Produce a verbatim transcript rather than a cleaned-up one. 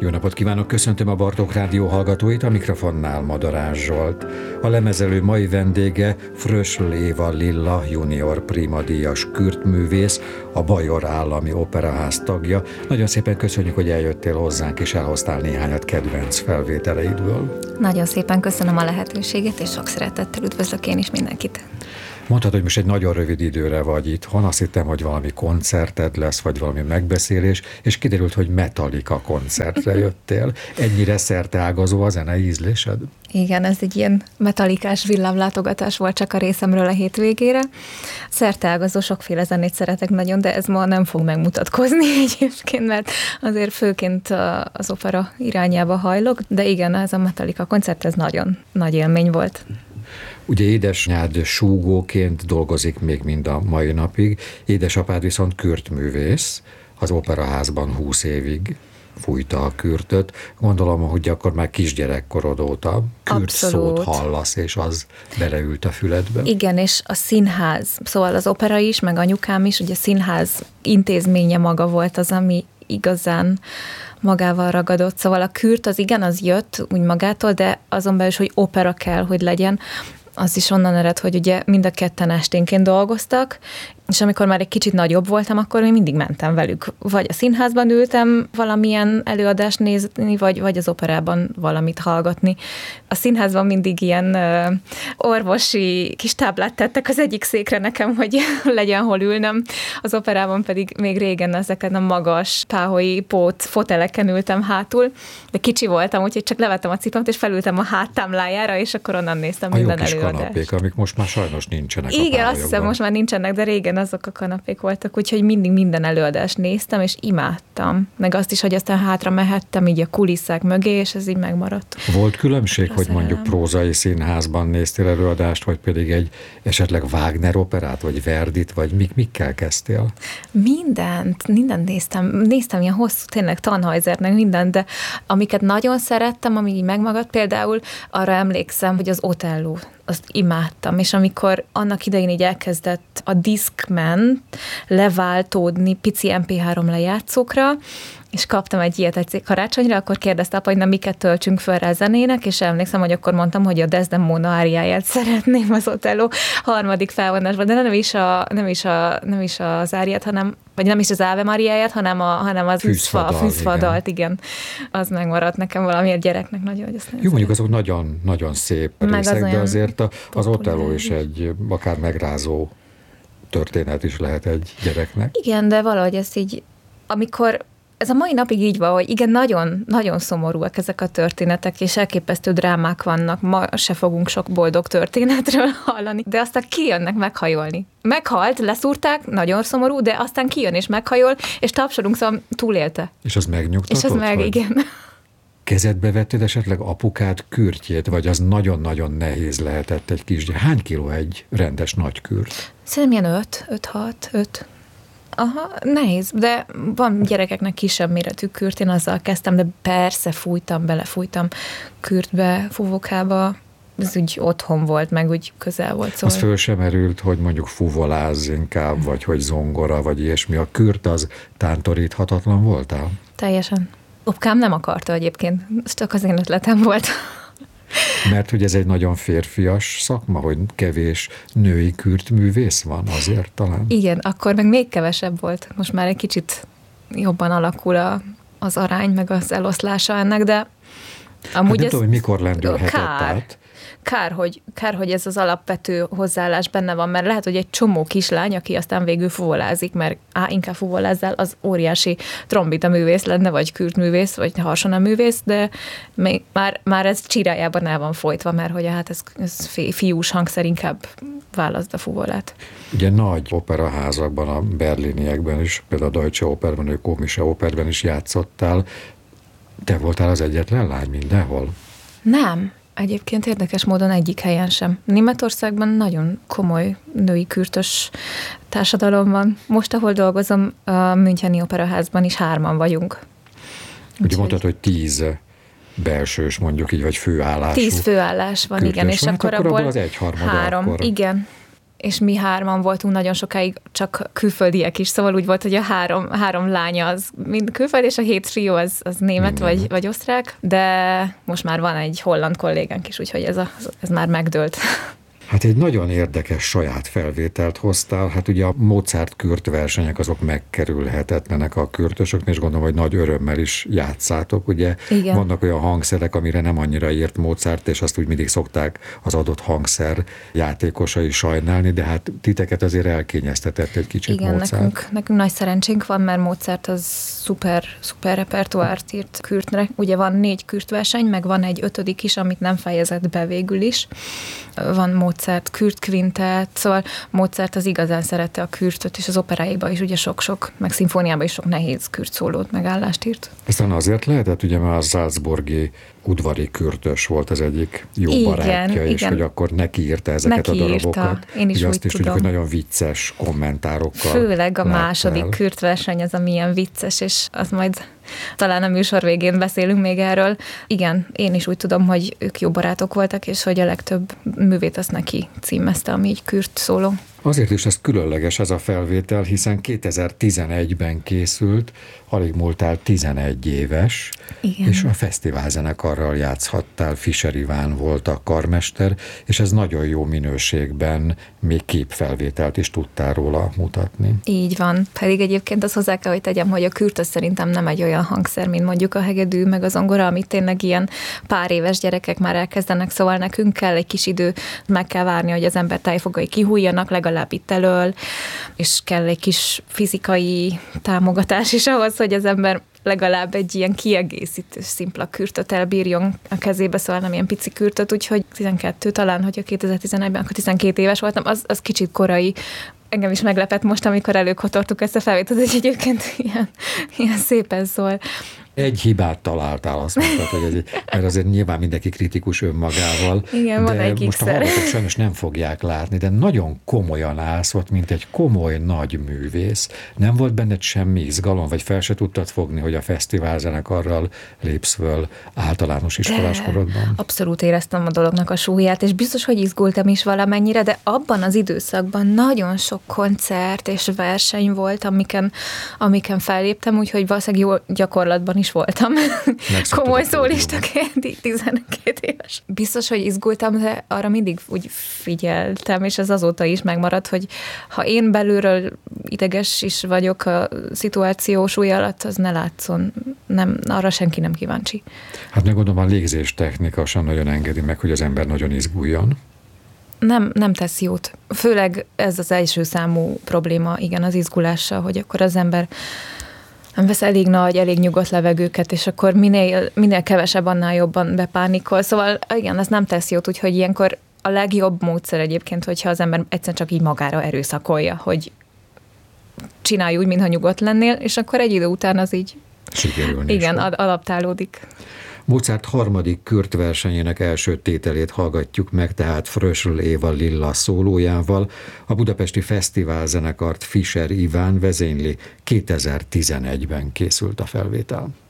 Jó napot kívánok, köszöntöm a Bartók Rádió hallgatóit, a mikrofonnál Madarás Zsolt. A lemezelő mai vendége Frösl Éva Lilla junior primadíjas kürtművész, a Bajor Állami Operaház tagja. Nagyon szépen köszönjük, hogy eljöttél hozzánk, és elhoztál néhányat kedvenc felvételeidből. Nagyon szépen köszönöm a lehetőséget, és sok szeretettel üdvözlök én is mindenkit. Mondtad, hogy most egy nagyon rövid időre vagy itthon, azt hittem, hogy valami koncerted lesz, vagy valami megbeszélés, és kiderült, hogy Metallica koncertre jöttél. Ennyire szerteágazó a zenei ízlésed? Igen, ez egy ilyen metallikás villámlátogatás volt csak a részemről a hétvégére. Szerteágazó, sokféle zenét szeretek nagyon, de ez ma nem fog megmutatkozni egyébként, mert azért főként az opera irányába hajlok, de igen, ez a Metallica koncert, ez nagyon nagy élmény volt. Ugye édesanyád súgóként dolgozik még mind a mai napig, édesapád viszont kürtművész, az operaházban húsz évig fújta a kürtöt. Gondolom, hogy akkor már kisgyerekkorod óta kürt szót hallasz, és az beleült a füledbe. Igen, és a színház, szóval az opera is, meg anyukám is, ugye a színház intézménye maga volt az, ami igazán magával ragadott. Szóval a kürt az igen, az jött úgy magától, de azon belül is, hogy opera kell, hogy legyen, az is onnan ered, hogy ugye mind a ketten esténként dolgoztak, és amikor már egy kicsit nagyobb voltam, akkor én mindig mentem velük. Vagy a színházban ültem valamilyen előadást nézni, vagy, vagy az operában valamit hallgatni. A színházban mindig ilyen uh, orvosi kis táblát tettek az egyik székre nekem, hogy legyen hol ülnöm. Az operában pedig még régen ezeken a magas páholyi pót foteleken ültem hátul, de kicsi voltam, úgyhogy csak levettem a cipőmet, és felültem a háttámlájára, és akkor onnan néztem a minden jó kis előadást. Kanapék, amik most már sajnos nincsenek. Igen, azt hiszem, most már nincsenek, de régen azok a kanapék voltak, úgyhogy mindig minden előadást néztem, és imádtam. Meg azt is, hogy aztán hátra mehettem így a kulisszák mögé, és ez így megmaradt. Volt különbség, hogy mondjuk prózai színházban néztél előadást, vagy pedig egy esetleg Wagner operát, vagy Verdit, vagy mik, mikkel kezdtél? Mindent, mindent néztem. Néztem ilyen hosszú, tényleg Tannhäusernek mindent, de amiket nagyon szerettem, ami így megmagadt, például arra emlékszem, hogy az Otello, azt imádtam, és amikor annak idején így elkezdett a Discman leváltódni pici em pé három lejátszókra, és kaptam egy ilyet egy karácsonyra, akkor kérdezte apa, hogy na miket töltsünk föl rá zenének, és emlékszem, hogy akkor mondtam, hogy a Desdemona áriáját szeretném az Otello harmadik felvonásban, de nem is, a, nem is, a, nem is az áriát, hanem vagy nem is az Ave Mariáját, hanem, a, hanem az fűzfadalt, igen. igen. Az megmaradt nekem valamiért gyereknek nagyon, hogy azt nem. Jó, mondjuk azok nagyon, nagyon szép részek, az de azért a, az Otello is egy akár megrázó történet is lehet egy gyereknek. Igen, de valahogy ezt így, amikor ez a mai napig így van, hogy igen, nagyon, nagyon szomorúak ezek a történetek, és elképesztő drámák vannak. Ma se fogunk sok boldog történetről hallani, de aztán kijönnek meghajolni. Meghalt, leszúrták, nagyon szomorú, de aztán kijön és meghajol, és tapsolunk, szóval túlélte. És az megnyugtatott? És az meg, vagy? Igen. Kezedbe vetted esetleg apukád kürtjét, vagy az nagyon-nagyon nehéz lehetett egy kis gyerek? Hány kiló egy rendes nagy kürt? Szerintem ilyen öt, öt, hat, öt. Aha, nehéz, de van gyerekeknek kisebb méretű kürt, én azzal kezdtem, de persze fújtam, belefújtam kürtbe, fuvokába, ez úgy otthon volt, meg úgy közel volt. Szóval. Az föl sem merült, hogy mondjuk fuvoláz inkább, vagy hogy zongora, vagy ilyesmi. A kürt az tántoríthatatlan voltál? Teljesen. Apukám nem akarta egyébként, ez csak az én ötletem volt. Mert hogy ez egy nagyon férfias szakma, hogy kevés női kürtművész van azért talán? Igen, akkor meg még kevesebb volt. Most már egy kicsit jobban alakul a, az arány, meg az eloszlása ennek, de amúgy hát nem ez tudom, hogy mikor lendülhetett kár. át. Kár hogy, kár, hogy ez az alapvető hozzáállás benne van, mert lehet, hogy egy csomó kislány, aki aztán végül fuvolázik, mert á, inkább fuvolázzál, az óriási trombita művész lenne, vagy kürtművész, vagy harsona művész, de még már, már ez csirájában el van folytva, mert hogy hát ez, ez fiús hangszer, inkább válaszd a fuvolát. Ugye nagy operaházakban, a berliniekben is, például a Deutsche Operben, a Komische Operben is játszottál. Te voltál az egyetlen lány mindenhol? Nem. Egyébként érdekes módon egyik helyen sem. Németországban nagyon komoly női kürtös társadalom van. Most, ahol dolgozom, a Müncheni Operaházban is hárman vagyunk. Ugye úgy, mondtad, hogy tíz belsős, mondjuk így, vagy főállású. Tíz főállás van, igen, és van, akkor hát abból az egyharmada három, akkor. igen. és mi hárman voltunk nagyon sokáig csak külföldiek is, szóval úgy volt, hogy a három, három lánya az mind külföld, és a hét trió az, az német vagy, vagy osztrák, de most már van egy holland kollégánk is, úgyhogy ez, a, ez már megdőlt. Hát egy nagyon érdekes saját felvételt hoztál, hát ugye a Mozart-Kürt versenyek azok megkerülhetetlenek a kürtösöknél, és gondolom, hogy nagy örömmel is játszátok, ugye? Igen. Vannak olyan hangszerek, amire nem annyira írt Mozart, és azt úgy mindig szokták az adott hangszer játékosai sajnálni, de hát titeket azért elkényeztetett egy kicsit Igen, Mozart. nekünk, nekünk nagy szerencsénk van, mert Mozart az szuper, szuper repertoárt írt Kürtre. Ugye van négy Kürt verseny, meg van egy ötödik is, amit nem fejezett be végül is. Van Mozart, Kürt kvintet, szóval Mozart az igazán szerette a kürtöt, és az operáiba is ugye sok-sok, meg szimfóniában is sok nehéz kürt szólót, megállást írt. Aztán azért lehetett, ugye már a salzburgi udvari kürtös volt az egyik jó igen, barátja, és igen. hogy akkor neki írta ezeket neki a darabokat. Írta. Én is ugye úgy azt is tudom. tudjuk, hogy nagyon vicces kommentárokkal Főleg a láttál. második Kürt verseny az, ami ilyen vicces, és az majd talán a műsor végén beszélünk még erről. Igen, én is úgy tudom, hogy ők jó barátok voltak, és hogy a legtöbb művét azt neki címezte, ami így Kürt szóló. Azért is ez különleges ez a felvétel, hiszen kétezer-tizenegyben készült, alig múltál tizenegy éves, igen. és a fesztiválzenekarral játszhattál, Fischer Iván volt a karmester, és ez nagyon jó minőségben még képfelvételt is tudtál róla mutatni. Így van, pedig egyébként azt hozzá kell, hogy tegyem, hogy a kürt az szerintem nem egy olyan hangszer, mint mondjuk a hegedű, meg a zongora, amit tényleg ilyen pár éves gyerekek már elkezdenek, szóval nekünk kell egy kis idő, meg kell várni, hogy az ember tájfogai kihújjanak, legalább itt elől, és kell egy kis fizikai támogatás is ahhoz, hogy az ember legalább egy ilyen kiegészítő szimpla kürtöt elbírjon a kezébe, szóval nem ilyen pici kürtöt, úgyhogy tizenkettő talán, hogy a kétezer-tizenegyben, akkor tizenkét éves voltam, az, az kicsit korai. Engem is meglepett most, amikor előkotortuk ezt a felvételt, hogy egyébként ilyen, ilyen szépen szól. Egy hibát találtál, azt mondtad, hogy ez, mert azért nyilván mindenki kritikus önmagával. Igen, van egy most a hallgatók sajnos nem fogják látni, de nagyon komolyan állsz ott, mint egy komoly nagy művész. Nem volt benned semmi izgalom, vagy fel se tudtad fogni, hogy a fesztiválzenekarral lépsz föl általános iskolás korodban? Abszolút éreztem a dolognak a súlyát, és biztos, hogy izgultam is valamennyire, de abban az időszakban nagyon sok koncert és verseny volt, amiken, amiken felléptem, úgyhogy valószínűleg jó gyakorlatban is voltam. Komoly szólistaként, tizenkét éves. Biztos, hogy izgultam, de arra mindig úgy figyeltem, és ez azóta is megmaradt, hogy ha én belülről ideges is vagyok a szituáció súlya alatt, az ne látszon. Nem, arra senki nem kíváncsi. Hát meg gondolom, a légzés technika sem nagyon engedi meg, hogy az ember nagyon izguljon. Nem, nem tesz jót. Főleg ez az első számú probléma, igen, az izgulással, hogy akkor az ember nem vesz elég nagy, elég nyugodt levegőket, és akkor minél, minél kevesebb, annál jobban bepánikol. Szóval igen, ez nem tesz jót, úgyhogy ilyenkor a legjobb módszer egyébként, hogyha az ember egyszerűen csak így magára erőszakolja, hogy csinálj úgy, mintha nyugodt lennél, és akkor egy idő után az így sikerülni igen, ad- adaptálódik. Mozart harmadik Kürt versenyének első tételét hallgatjuk meg, tehát Frösl Éva Lilla szólójával. A budapesti fesztiválzenekart Fischer Iván vezényli, kétezer-tizenegyben készült a felvétel.